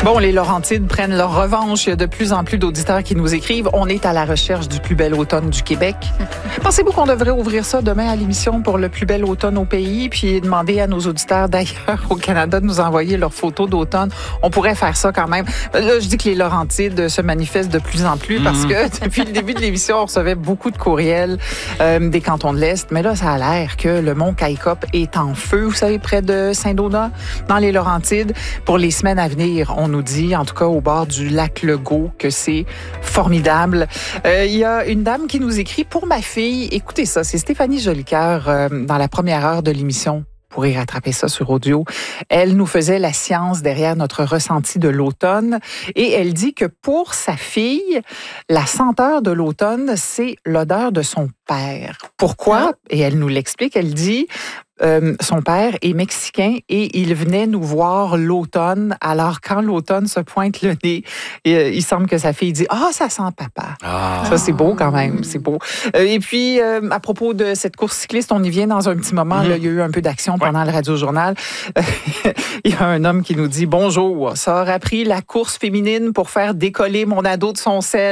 Bon, les Laurentides prennent leur revanche. Il y a de plus en plus d'auditeurs qui nous écrivent. On est à la recherche du plus bel automne du Québec. Pensez-vous qu'on devrait ouvrir ça demain à l'émission pour le plus bel automne au pays, puis demander à nos auditeurs d'ailleurs au Canada de nous envoyer leurs photos d'automne? On pourrait faire ça quand même. Là, je dis que les Laurentides se manifestent de plus en plus parce que depuis le début de l'émission, on recevait beaucoup de courriels des cantons de l'Est. Mais là, ça a l'air que le mont Caïcop est en feu, vous savez, près de Saint-Donat, dans les Laurentides. Pour les semaines à venir, on nous dit, en tout cas au bord du lac Legault, que c'est formidable. Il y a une dame qui nous écrit, pour ma fille, écoutez ça, c'est Stéphanie Jolicoeur dans la première heure de l'émission. Vous pourrez rattraper ça sur audio. Elle nous faisait la science derrière notre ressenti de l'automne et elle dit que pour sa fille, la senteur de l'automne, c'est l'odeur de son père. Pourquoi? Et elle nous l'explique. Elle dit... son père est mexicain et il venait nous voir l'automne. Alors, quand l'automne se pointe le nez, il semble que sa fille dit « Ah, ça sent papa. » Ça, c'est beau quand même, c'est beau. Et puis, à propos de cette course cycliste, on y vient dans un petit moment. Là, il y a eu un peu d'action pendant le Radio-Journal. Il y a un homme qui nous dit « Bonjour, ça aura pris la course féminine pour faire décoller mon ado de son sel. »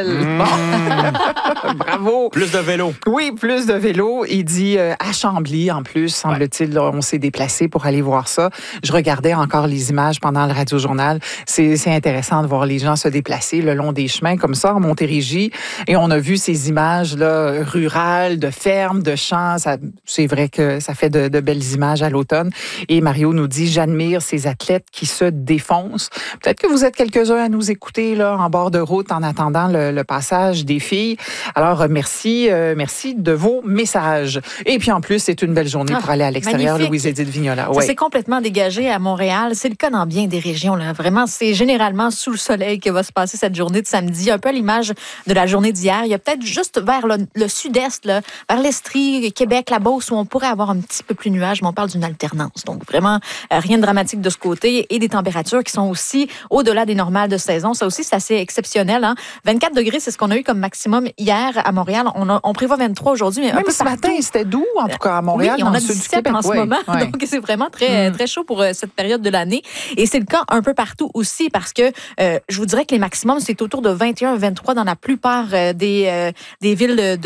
Bravo. Plus de vélo. Oui, plus de vélo. Il dit à Chambly, en plus, semble-t-il. Là, on s'est déplacé pour aller voir ça. Je regardais encore les images pendant le Radio-Journal. C'est intéressant de voir les gens se déplacer le long des chemins comme ça en Montérégie. Et on a vu ces images là rurales, de fermes, de champs. C'est vrai que ça fait de belles images à l'automne. Et Mario nous dit, j'admire ces athlètes qui se défoncent. Peut-être que vous êtes quelques-uns à nous écouter là en bord de route en attendant le passage des filles. Alors, merci de vos messages. Et puis en plus, c'est une belle journée pour aller à l'extérieur. Louise-Édith Vignola. Ça s'est complètement dégagé à Montréal. C'est le cas dans bien des régions. Là. Vraiment, c'est généralement sous le soleil que va se passer cette journée de samedi. Un peu à l'image de la journée d'hier. Il y a peut-être juste vers le sud-est, là, vers l'Estrie, Québec, la Beauce, où on pourrait avoir un petit peu plus de nuages, mais on parle d'une alternance. Donc, vraiment, rien de dramatique de ce côté. Et des températures qui sont aussi au-delà des normales de saison. Ça aussi, c'est assez exceptionnel. Hein? 24 degrés, c'est ce qu'on a eu comme maximum hier à Montréal. On prévoit 23 aujourd'hui. Mais même un peu ce matin, c'était doux, en tout cas, à Montréal. Oui, on a 17 en ce moment. Ouais. Donc, c'est vraiment très, très chaud pour cette période de l'année. Et c'est le cas un peu partout aussi parce que je vous dirais que les maximums, c'est autour de 21-23 dans la plupart des villes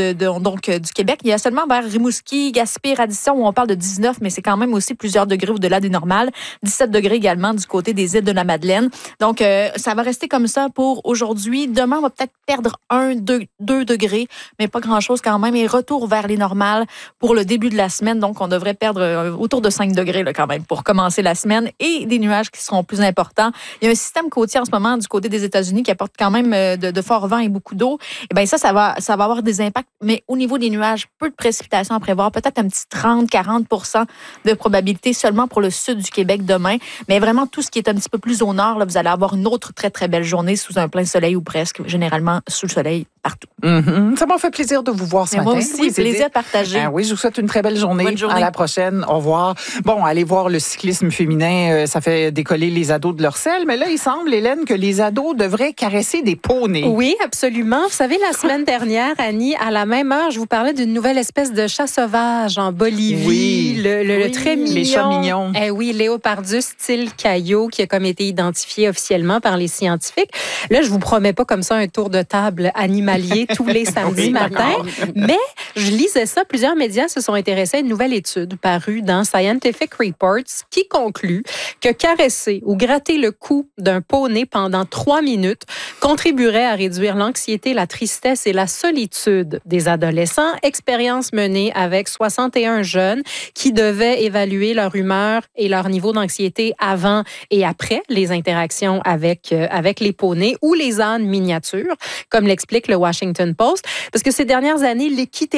du Québec. Il y a seulement vers Rimouski, Gaspé, Radisson où on parle de 19, mais c'est quand même aussi plusieurs degrés au-delà des normales. 17 degrés également du côté des îles de la Madeleine. Donc, ça va rester comme ça pour aujourd'hui. Demain, on va peut-être perdre 2 degrés, mais pas grand-chose quand même. Et retour vers les normales pour le début de la semaine. Donc, on devrait perdre autour de 5 degrés là, quand même pour commencer la semaine et des nuages qui seront plus importants. Il y a un système côtier en ce moment du côté des États-Unis qui apporte quand même de forts vents et beaucoup d'eau. Et bien ça va avoir des impacts, mais au niveau des nuages, peu de précipitations à prévoir, peut-être un petit 30-40% de probabilité seulement pour le sud du Québec demain. Mais vraiment, tout ce qui est un petit peu plus au nord, là, vous allez avoir une autre très, très belle journée sous un plein soleil ou presque, généralement sous le soleil partout. Ça m'a fait plaisir de vous voir ce matin. Moi aussi, plaisir partagé. Oui, je vous souhaite une très belle journée. Bonne journée. À la prochaine. Au revoir. Bon, allez voir le cyclisme féminin. Ça fait décoller les ados de leur selle. Mais là, il semble, Hélène, que les ados devraient caresser des poneys. Oui, absolument. Vous savez, la semaine dernière, Annie, à la même heure, je vous parlais d'une nouvelle espèce de chat sauvage en Bolivie. Oui. Le très mignon. Les chats mignons. Oui, Léopardus style Caillot, qui a comme été identifié officiellement par les scientifiques. Là, je vous promets pas comme ça un tour de table animalier tous les samedis matins. Mais je lisais ça. Plusieurs médias se sont intéressés à une nouvelle étude parue dans Scientific Reports qui conclut que caresser ou gratter le cou d'un poney pendant 3 minutes contribuerait à réduire l'anxiété, la tristesse et la solitude des adolescents. Expérience menée avec 61 jeunes qui devaient évaluer leur humeur et leur niveau d'anxiété avant et après les interactions avec les poneys ou les ânes miniatures, comme l'explique le Washington Post. Parce que ces dernières années, l'équité